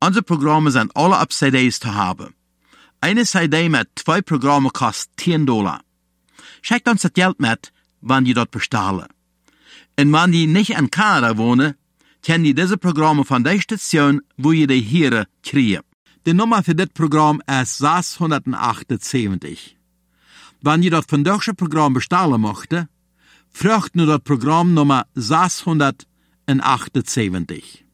Unsere Programme sind alle auf CDs zu haben. Eine CD mit 2 Programmen kostet $10. Schickt uns das Geld mit, wenn ihr dort bestellen. Und wenn ihr nicht in Kanada wohnen, können ihr diese Programme von der Station, wo ihr die hier kriegt. Die Nummer für das Programm ist 678. Wenn ihr das von deutschen Programm bestellen möchtet, fragt nur das Programm Nummer 678.